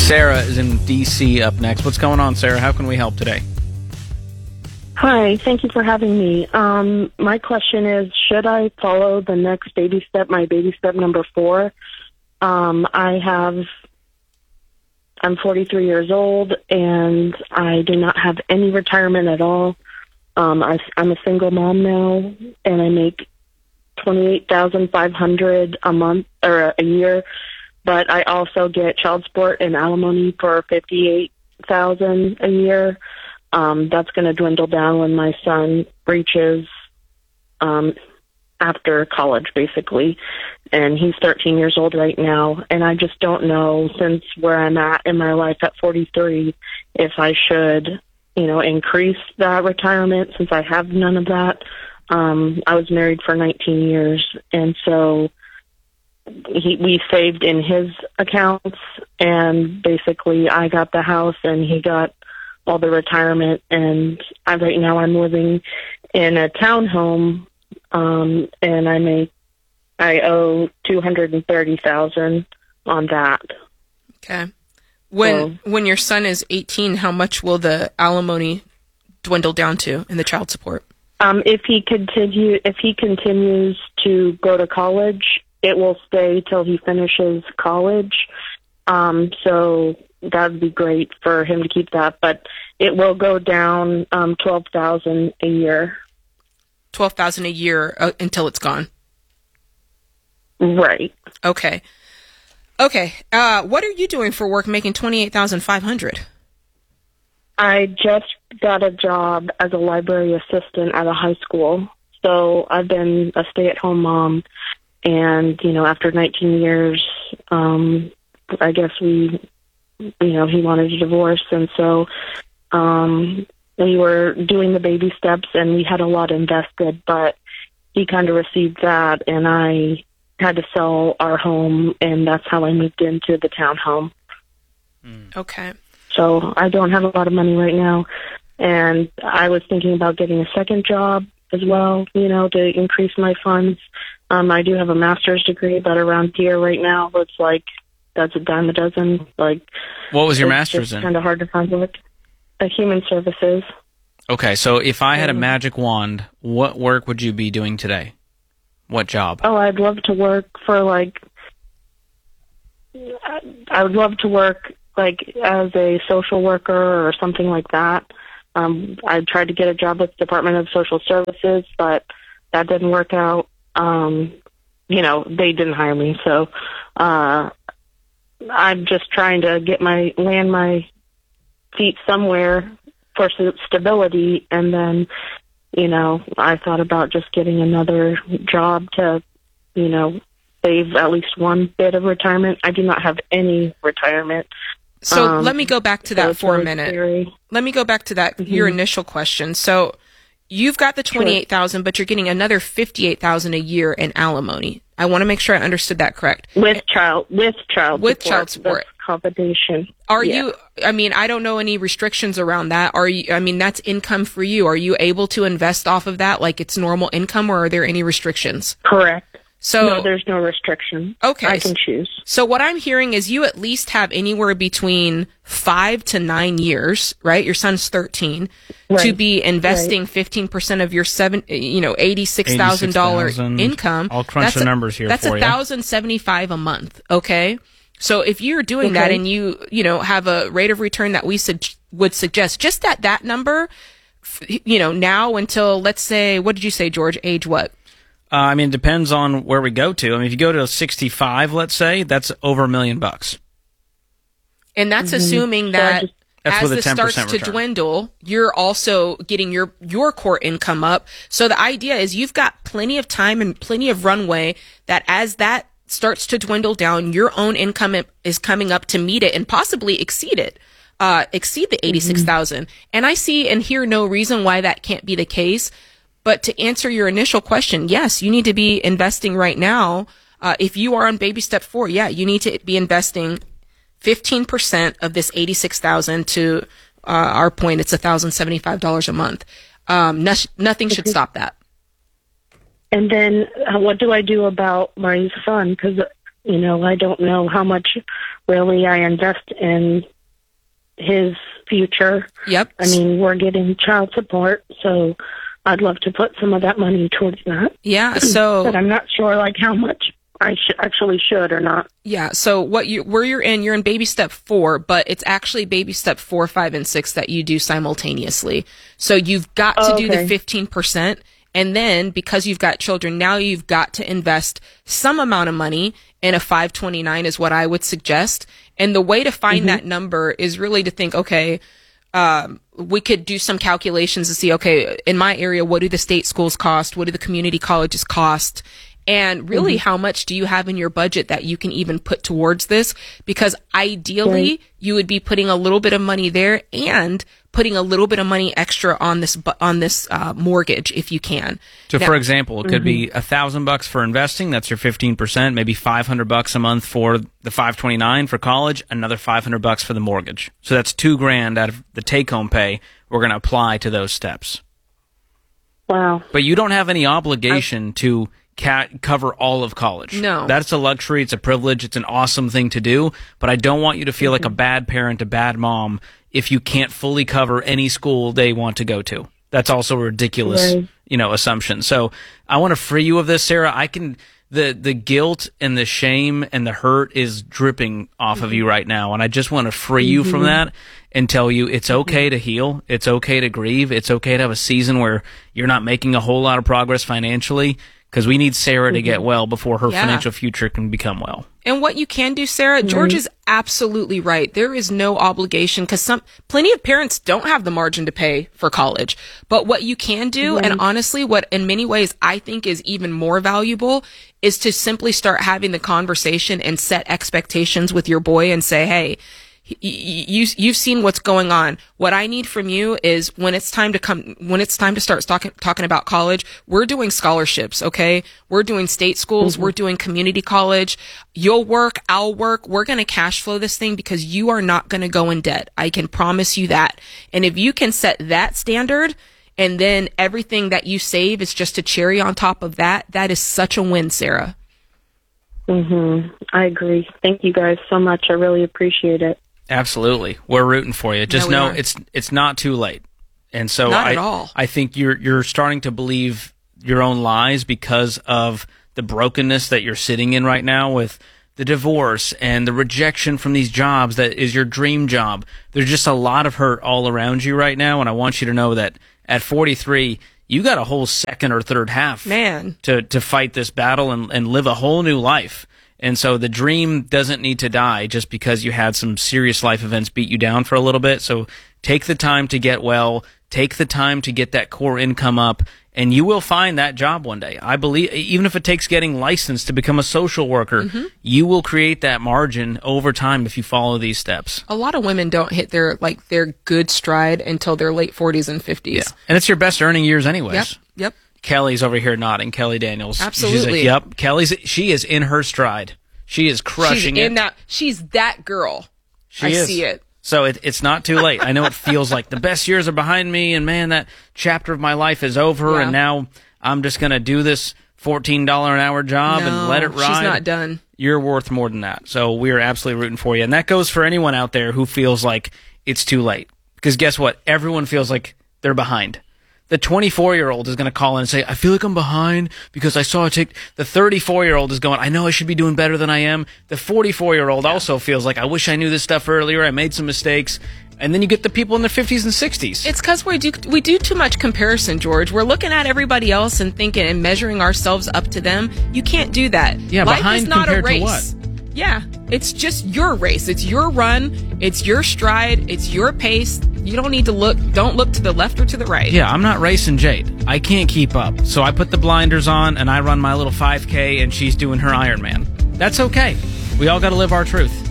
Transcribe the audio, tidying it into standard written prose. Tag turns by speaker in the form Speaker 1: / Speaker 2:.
Speaker 1: Sarah is in D.C. up next. What's going on, Sarah? How can we help today?
Speaker 2: Hi, thank you for having me. My question is, should I follow the next baby step, my baby step number 4? I'm 43 years old, and I do not have any retirement at all. I'm a single mom now, and I make $28,500 a month or a year, but I also get child support and alimony for $58,000 a year. That's going to dwindle down when my son reaches after college, basically. And he's 13 years old right now. And I just don't know, since where I'm at in my life at 43, if I should, increase that retirement, since I have none of that. I was married for 19 years. And so we saved in his accounts. And basically I got the house and he got all the retirement, and right now I'm living in a townhome, and I owe $230,000 on that.
Speaker 3: Okay. When your son is 18, how much will the alimony dwindle down to in the child support?
Speaker 2: If he continues to go to college, it will stay till he finishes college. So that would be great for him to keep that, but it will go down $12,000 a year.
Speaker 3: $12,000 a year until it's gone.
Speaker 2: Right.
Speaker 3: Okay. What are you doing for work, making $28,500?
Speaker 2: I just got a job as a library assistant at a high school. So I've been a stay-at-home mom, and after 19 years, I guess he wanted a divorce, and so we were doing the baby steps, and we had a lot invested, but he kind of received that, and I had to sell our home, and that's how I moved into the townhome.
Speaker 3: Okay.
Speaker 2: So I don't have a lot of money right now, and I was thinking about getting a second job as well, to increase my funds. I do have a master's degree, but around here right now, it's like, that's a dime a dozen. Like,
Speaker 1: what was your master's in?
Speaker 2: It's kind of hard to find work. Human services.
Speaker 1: Okay, so if I had a magic wand, what work would you be doing today? What job?
Speaker 2: Oh, I'd love to work for I would love to work as a social worker or something like that. I tried to get a job with the Department of Social Services, but that didn't work out. They didn't hire me, so I'm just trying to land my feet somewhere for stability, and then, I thought about just getting another job to, save at least one bit of retirement. I do not have any retirement.
Speaker 3: So let me go back to that for a minute.
Speaker 2: Scary.
Speaker 3: Let me go back to that, your initial question. So you've got the $28,000, but you're getting another $58,000 a year in alimony. I want to make sure I understood that correct.
Speaker 2: With child
Speaker 3: support.
Speaker 2: That's combination.
Speaker 3: Are you, I don't know any restrictions around that. Are you, that's income for you. Are you able to invest off of that like it's normal income, or are there any restrictions?
Speaker 2: Correct.
Speaker 3: So
Speaker 2: no, there's no restriction.
Speaker 3: Okay.
Speaker 2: I can choose.
Speaker 3: So what I'm hearing is you at least have anywhere between 5 to 9 years, right? Your son's 13, to be investing 15% of your $86,000 income.
Speaker 1: I'll crunch the numbers here
Speaker 3: for you. That's $1,075 a month. Okay. So if you're doing that and you have a rate of return that we would suggest just at that number, now until, let's say, what did you say, George? Age what?
Speaker 1: It depends on where we go to. If you go to 65, let's say, that's over $1 million.
Speaker 3: And that's assuming that as this starts to
Speaker 1: return.
Speaker 3: dwindle, you're also getting your core income up. So the idea is you've got plenty of time and plenty of runway that as that starts to dwindle down, your own income is coming up to meet it and possibly exceed the 86,000. And I see and hear no reason why that can't be the case. But to answer your initial question, yes, you need to be investing right now. If you are on baby step 4, you need to be investing 15% of this $86,000 to our point. It's $1,075 a month. Nothing should stop that.
Speaker 2: And then what do I do about my son? Because I don't know how much really I invest in his future.
Speaker 3: Yep.
Speaker 2: I mean, we're getting child support, so I'd love to put some of that money towards that.
Speaker 3: Yeah, so
Speaker 2: but I'm not sure like how much I should or not.
Speaker 3: Yeah, so where you're in baby step 4, but it's actually baby step 4, 5, and 6 that you do simultaneously. So you've got to do the 15%, and then because you've got children, now you've got to invest some amount of money in a 529 is what I would suggest. And the way to find that number is really to think, okay, we could do some calculations to see, okay, in my area, what do the state schools cost? What do the community colleges cost? And really, how much do you have in your budget that you can even put towards this? Because ideally, you would be putting a little bit of money there and putting a little bit of money extra on this mortgage if you can.
Speaker 1: So, for example, it could be $1,000 for investing. That's your 15%. Maybe $500 a month for the 529 for college. Another $500 for the mortgage. So that's $2,000 out of the take-home pay. We're going to apply to those steps.
Speaker 2: Wow!
Speaker 1: But you don't have any obligation to cover all of college.
Speaker 3: No.
Speaker 1: That's a luxury. It's a privilege. It's an awesome thing to do. But I don't want you to feel like a bad parent, a bad mom, if you can't fully cover any school they want to go to. That's also a ridiculous, assumption. So I want to free you of this, Sarah. The guilt and the shame and the hurt is dripping off of you right now. And I just want to free you from that and tell you it's okay to heal. It's okay to grieve. It's okay to have a season where you're not making a whole lot of progress financially, because we need Sarah to get well before her financial future can become well.
Speaker 3: And what you can do, Sarah, George is absolutely right. There is no obligation, because plenty of parents don't have the margin to pay for college. But what you can do, and honestly, what in many ways I think is even more valuable, is to simply start having the conversation and set expectations with your boy and say, hey, you've seen what's going on. What I need from you is when it's time to start talking about college, we're doing scholarships, okay? We're doing state schools. We're doing community college. You'll work. I'll work. We're going to cash flow this thing because you are not going to go in debt. I can promise you that. And if you can set that standard, and then everything that you save is just a cherry on top of that, that is such a win, Sarah.
Speaker 2: I agree. Thank you guys so much. I really appreciate it.
Speaker 1: Absolutely. We're rooting for you. Just know it's not too late. And so
Speaker 3: not at all.
Speaker 1: I think you're starting to believe your own lies because of the brokenness that you're sitting in right now with the divorce and the rejection from these jobs that is your dream job. There's just a lot of hurt all around you right now, and I want you to know that at 43, you got a whole second or third half to fight this battle and live a whole new life. And so the dream doesn't need to die just because you had some serious life events beat you down for a little bit. So take the time to get well, take the time to get that core income up, and you will find that job one day. I believe, even if it takes getting licensed to become a social worker, you will create that margin over time if you follow these steps.
Speaker 3: A lot of women don't hit their good stride until their late 40s and 50s.
Speaker 1: Yeah. And it's your best earning years anyways.
Speaker 3: Yep.
Speaker 1: Kelly's over here nodding. Kelly Daniels.
Speaker 3: Absolutely.
Speaker 1: She's like, yep. She is in her stride. She is crushing it.
Speaker 3: She's that girl. I see it.
Speaker 1: So it's not too late. I know it feels like the best years are behind me, and man, that chapter of my life is over, and now I'm just going to do this $14 an hour job and let it ride.
Speaker 3: She's not done.
Speaker 1: You're worth more than that. So we are absolutely rooting for you. And that goes for anyone out there who feels like it's too late. Because guess what? Everyone feels like they're behind. The 24-year-old is going to call in and say, I feel like I'm behind because I saw a tick. The 34-year-old is going, I know I should be doing better than I am. The 44-year-old also feels like, I wish I knew this stuff earlier. I made some mistakes. And then you get the people in their 50s and 60s.
Speaker 3: It's because we do too much comparison, George. We're looking at everybody else and thinking and measuring ourselves up to them. You can't do that.
Speaker 1: Yeah,
Speaker 3: life
Speaker 1: behind
Speaker 3: is not a race.
Speaker 1: To what?
Speaker 3: Yeah, it's just your race. It's your run. It's your stride. It's your pace. You don't need to don't look to the left or to the right.
Speaker 1: Yeah, I'm not racing Jade. I can't keep up. So I put the blinders on and I run my little 5K and she's doing her Ironman. That's okay. We all got to live our truth.